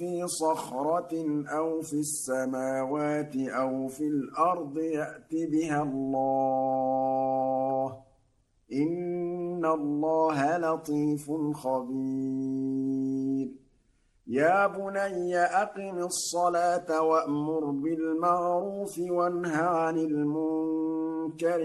في صخرة أو في السماوات أو في الأرض يأت بها الله إن الله لطيف خبير يا بني أقم الصلاة وأمر بالمعروف وانه عن المنكر